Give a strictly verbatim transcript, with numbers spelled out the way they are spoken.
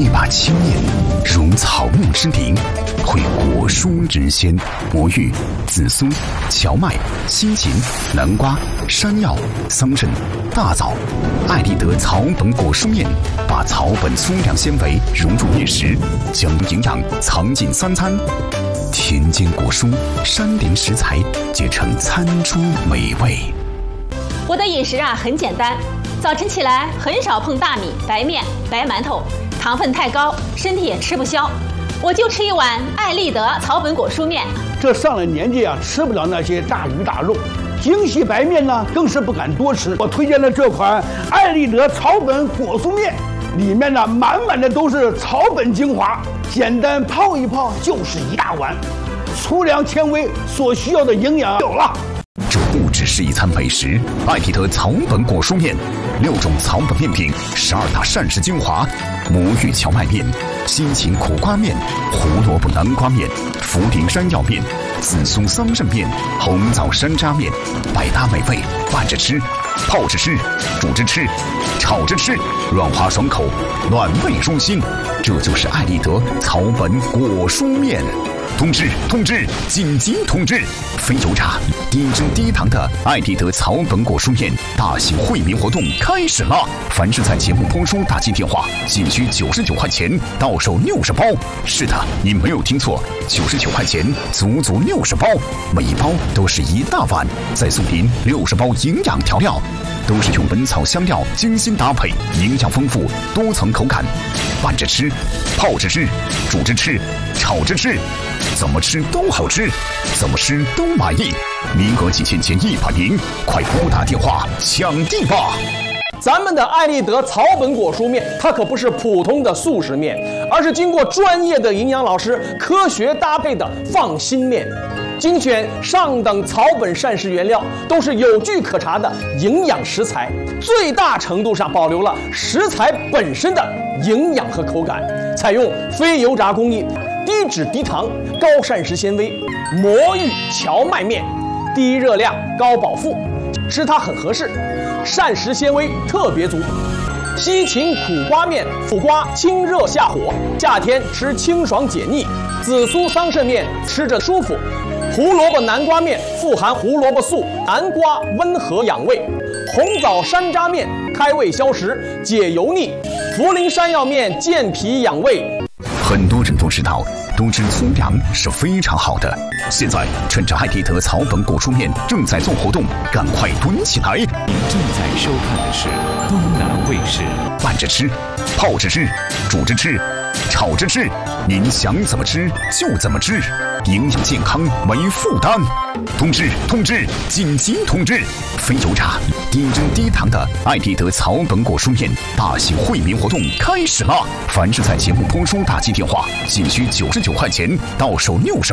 一把青面，如草木之灵，会果蔬之鲜，魔芋、紫苏、荞麦、西芹、南瓜、山药、桑葚、大枣。艾丽德草本果蔬面，把草本粗粮纤维融入面食，将营养藏进三餐。田间果蔬、山林食材结成餐桌美味。 我的饮食啊很简单，早晨起来很少碰大米、白面、白馒头，糖分太高，身体也吃不消。我就吃一碗艾丽德草本果蔬面。 这上了年纪啊，吃不了那些大鱼大肉，精细白面呢更是不敢多吃。我推荐的这款艾丽德草本果蔬面，里面呢满满的都是草本精华，简单泡一泡就是一大碗，粗粮纤维所需要的营养有了。 这不只是一餐美食，艾丽德草本果蔬面，六种草本面品，十二大膳食精华，魔芋荞麦面、西芹苦瓜面、胡萝卜南瓜面、茯苓山药面、紫苏桑葚面、红枣山楂面，百搭美味，拌着吃，泡着吃，煮着吃，炒着吃，软滑爽口，暖胃舒心。这就是艾丽德草本果蔬面。通知通知，紧急通知！非油炸、低脂低糖的艾丽德草本果蔬面大型惠民活动开始了！凡是在节目播出打进电话，仅需九十九块钱，到手六十包。是的，你没有听错，九十九块钱，足足六十包，每一包都是一大碗，再送您六十包营养调料，都是用本草香料精心搭配，营养丰富，多层口感，拌着吃，泡着吃，煮着吃，炒着吃。怎么吃都好吃，怎么吃都满意，名额仅限前一百名，快拨打电话抢订吧！ 咱们的艾丽德草本果蔬面，它可不是普通的速食面，而是经过专业的营养老师科学搭配的放心面，精选上等草本膳食原料，都是有据可查的营养食材，最大程度上保留了食材本身的营养和口感，采用非油炸工艺，低脂低糖高膳食纤维，魔芋荞麦面，低热量高饱腹，吃它很合适，膳食纤维特别足。西芹苦瓜面，苦瓜清热下火，夏天吃清爽解腻。紫苏桑葚面，吃着舒服。胡萝卜南瓜面，富含胡萝卜素，南瓜温和养胃。红枣山楂面，开胃消食，解油腻。茯苓山药面，健脾养胃。 很多人都知道，多吃粗粮是非常好的。现在趁着艾丽德草本果蔬面正在做活动，赶快囤起来！ 您正在收看的是东南卫视。 拌着吃，泡着吃，煮着吃，炒着吃，您想怎么吃就怎么吃，营养健康没负担。通知通知，紧急通知！非油炸、低脂低糖的艾丽德草本果蔬面大型惠民活动开始了！凡是在节目播出打进电话，仅需九十九块钱，到手六十。